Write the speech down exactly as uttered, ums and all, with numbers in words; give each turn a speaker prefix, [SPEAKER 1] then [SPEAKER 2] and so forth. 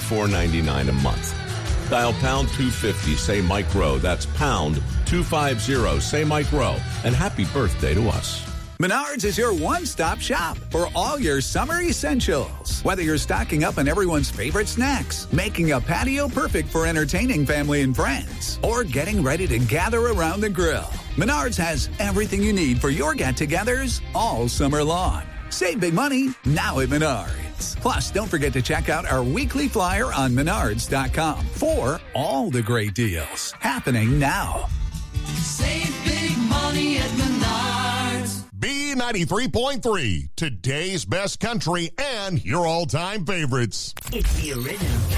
[SPEAKER 1] twenty-four ninety-nine a month. Dial pound two fifty, say Mike Rowe. That's pound two fifty, say Mike Rowe. And happy birthday to us.
[SPEAKER 2] Menards is your one-stop shop for all your summer essentials. Whether you're stocking up on everyone's favorite snacks, making a patio perfect for entertaining family and friends, or getting ready to gather around the grill, Menards has everything you need for your get-togethers all summer long. Save big money now at Menards. Plus, don't forget to check out our weekly flyer on menards dot com for all the great deals happening now.
[SPEAKER 3] Save big money at Menards.
[SPEAKER 4] B ninety-three point three, today's best country and your all-time favorites.
[SPEAKER 5] It's the original.